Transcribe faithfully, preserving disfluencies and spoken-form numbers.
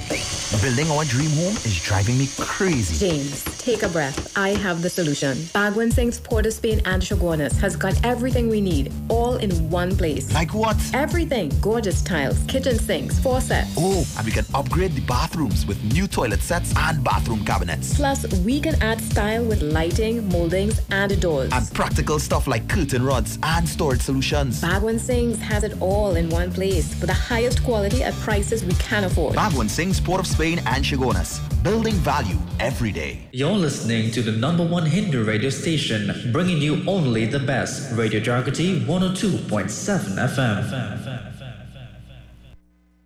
Building our dream home is driving me crazy. James, take a breath. I have the solution. Bagwan Singh's Port of Spain and Chaguanas has got everything we need, all in one place. Like what? Everything. Gorgeous tiles, kitchen sinks, faucets. Oh, and we can upgrade the bathrooms with new toilet sets and bathroom cabinets. Plus, we can add style with lighting, moldings, and doors. And practical stuff like curtain rods and storage solutions. Bagwan Singh's has it all in one place for the highest quality at prices we can afford. Bagwan Singh's Port of Spain and Chaguanas. Building value every day. You're listening to the number one Hindu radio station, bringing you only the best. Radio Jagati one oh two point seven F M.